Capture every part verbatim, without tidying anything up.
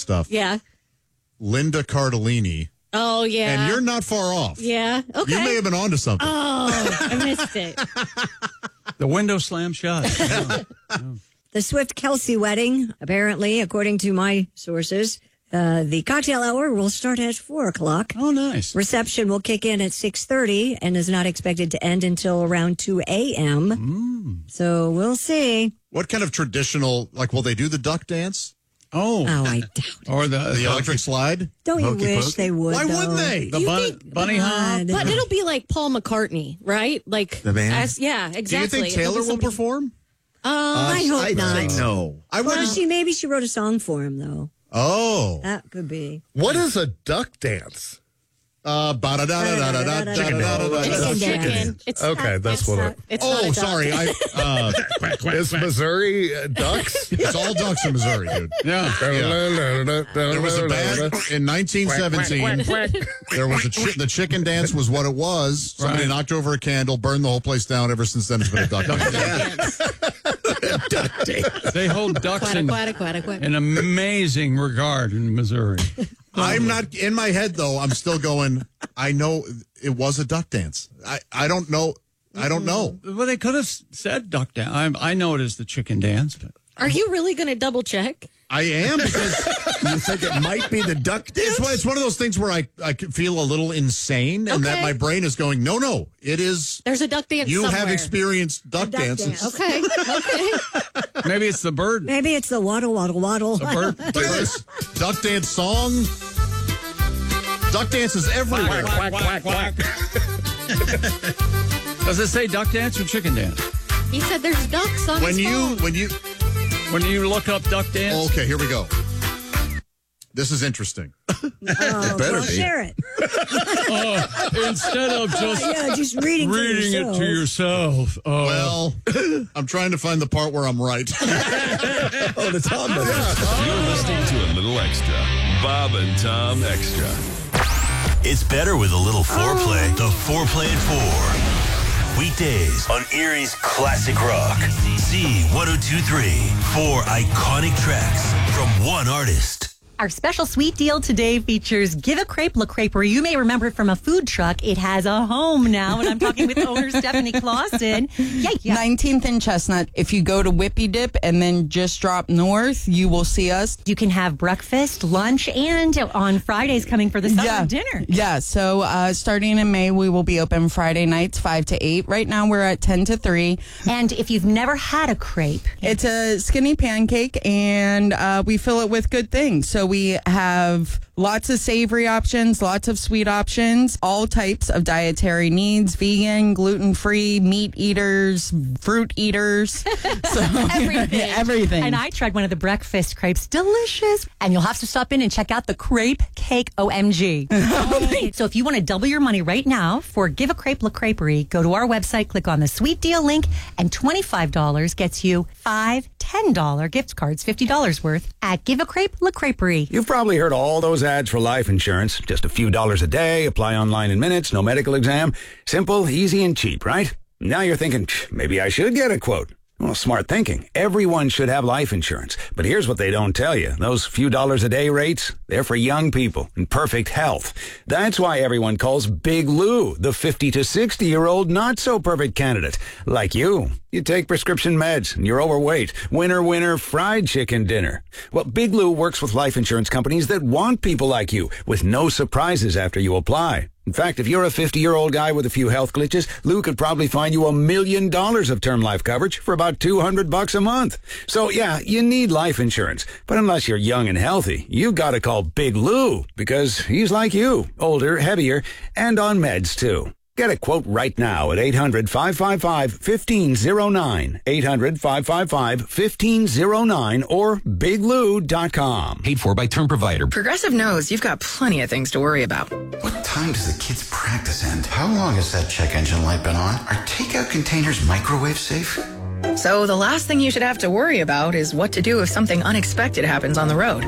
stuff. Yeah. Linda Cardellini. Oh, yeah. And you're not far off. Yeah. Okay. You may have been onto something. Oh, I missed it. The window slammed shut. Oh, oh. The Swift-Kelsey wedding, apparently, according to my sources, uh, the cocktail hour will start at four o'clock. Oh, nice. Reception will kick in at six thirty and is not expected to end until around two a.m. Mm. So we'll see. What kind of traditional, like, will they do the duck dance? Oh. Oh, I doubt it. Or the, The electric slide? Don't you Hokey wish pokey? they would, Why though? wouldn't they? The You bun- think- bunny hop. God. But it'll be like Paul McCartney, right? Like The band? As, yeah, exactly. Do you think It'll be Taylor will somebody- perform? Um, I hope I'd not. say no. I Well, wouldn't. she maybe she wrote a song for him, though. Oh. That could be. What is a duck dance? Uh, ba-da-da-da-da-da-da-da-da-da-da. It's Chicken chicken. dance. It's Okay, not, that's it's what not, it- it's not Oh, a duck. sorry. I, uh, Is Missouri uh, ducks? it's all ducks in Missouri, dude. Yeah. There was a band in nineteen seventeen. There was a chi- the chicken dance was what it was. Somebody Right. knocked over a candle, burned the whole place down. Ever since then, it's been a duck dance. Duck dance. They hold ducks Quack, in quack, quack, quack. an amazing regard in Missouri. I'm not in my head though. I'm still going. I know it was a duck dance. I, I don't know. I don't know. Well, they could have said duck dance. I, I know it is the chicken dance, but Are you really going to double check? I am because You think it might be the duck dance? it's one, it's one of those things where I, I can feel a little insane and that Okay. my brain is going, no, no, it is. There's a duck dance You somewhere. have experienced duck, duck dances. dance. Okay, okay. maybe it's the bird. Maybe it's the waddle, waddle, waddle. The bird. Look at this. Duck dance song. Duck dance is everywhere. Quack, quack, quack. Does it say duck dance or chicken dance? He said there's ducks on When his you, phone. when you, When you look up duck dance? okay, here we go. This is interesting. Oh, better well, be. share it. Oh, instead of just Yeah, just reading, reading to it yourself. to yourself. Oh. Well, I'm trying to find the part where I'm right. Oh, the Tom does. You're listening to a little extra. Bob and Tom Extra. It's better with a little foreplay. The Foreplay at four. Weekdays on Erie's Classic Rock. Z one oh two point three. Four iconic tracks from one artist. Our special sweet deal today features Give a Crepe La Creperie. You may remember it from a food truck. It has a home now, and I'm talking with owner Stephanie Clausen. Yeah, yeah. nineteenth and Chestnut. If you go to Whippy Dip and then just drop north, you will see us. You can have breakfast, lunch, and on Fridays coming for the summer yeah. dinner. Yeah, so uh, starting in May, we will be open Friday nights, five to eight. Right now, we're at ten to three. And if you've never had a crepe, It's a skinny pancake, and uh, we fill it with good things. So we have lots of savory options, lots of sweet options, all types of dietary needs, vegan, gluten-free, meat eaters, fruit eaters. So everything. everything. And I tried one of the breakfast crepes. Delicious. And you'll have to stop in and check out the Crepe Cake O M G. So if you want to double your money right now for Give a Crepe La Creperie, go to our website, click on the sweet deal link, and twenty-five dollars gets you five ten dollars gift cards, fifty dollars worth at Give a Crepe La Creperie. You've probably heard all those ads for life insurance. Just a few dollars a day, apply online in minutes, no medical exam. Simple, easy, and cheap, right? Now you're thinking, maybe I should get a quote. Well, smart thinking. Everyone should have life insurance. But here's what they don't tell you. Those few dollars a day rates, they're for young people in perfect health. That's why everyone calls Big Lou the fifty to sixty-year-old not-so-perfect candidate. Like you. You take prescription meds and you're overweight. Winner, winner, fried chicken dinner. Well, Big Lou works with life insurance companies that want people like you with no surprises after you apply. In fact, if you're a fifty-year-old guy with a few health glitches, Lou could probably find you a million dollars of term life coverage for about two hundred bucks a month. So yeah, you need life insurance. But unless you're young and healthy, you gotta call Big Lou because he's like you, older, heavier, and on meds too. Get a quote right now at eight hundred, five five five, one five zero nine, eight hundred, five five five, one five zero nine, or big lou dot com. Paid for by Term Provider. Progressive knows you've got plenty of things to worry about. What time does the kids' practice end? How long has that check engine light been on? Are takeout containers microwave safe? So the last thing you should have to worry about is what to do if something unexpected happens on the road.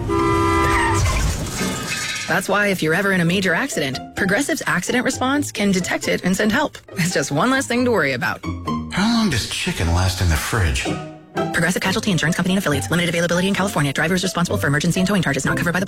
That's why if you're ever in a major accident, Progressive's accident response can detect it and send help. It's just one less thing to worry about. How long does chicken last in the fridge? Progressive Casualty Insurance Company and Affiliates. Limited availability in California. Driver is responsible for emergency and towing charges not covered by the